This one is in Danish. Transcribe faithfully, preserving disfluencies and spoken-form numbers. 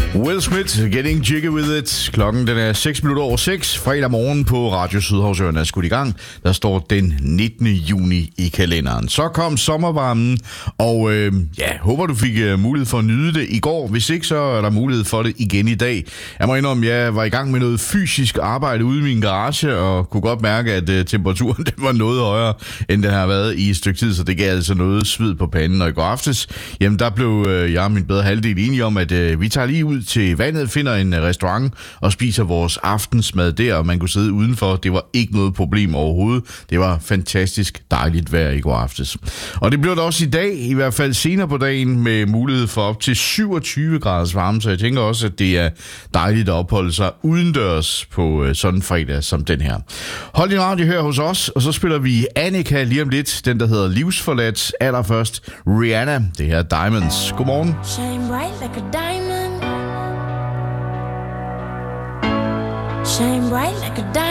Will Smith, Getting Jiggy With It. Klokken den er seks minutter over seks. Fredag morgen på Radio Sydhavsøerne er skudt i gang. Der står den nittende juni i kalenderen. Så kom sommervarmen, og øh, ja, håber du fik uh, mulighed for at nyde det i går. Hvis ikke, så er der mulighed for det igen i dag. Jeg må indrømme, jeg var i gang med noget fysisk arbejde ude i min garage, og kunne godt mærke, at uh, temperaturen den var noget højere, end den har været i et stykke tid, så det gav altså noget sved på panden. Og i går aftes, jamen der blev uh, jeg og min bedre halvdel enige om, at uh, vi tager lige ud til vandet, finder en restaurant og spiser vores aftensmad der, og man kunne sidde udenfor. Det var ikke noget problem overhovedet. Det var fantastisk dejligt vejr i går aftes. Og det bliver det også i dag, i hvert fald senere på dagen, med mulighed for op til syvogtyve graders varme, så jeg tænker også, at det er dejligt at opholde sig udendørs på sådan en fredag som den her. Hold din radio her hos os, og så spiller vi Annika lige om lidt, den der hedder Livsforladt. Allerførst Rihanna, det her Diamonds. Godmorgen. Shine bright like a diamond. Shine bright like a diamond.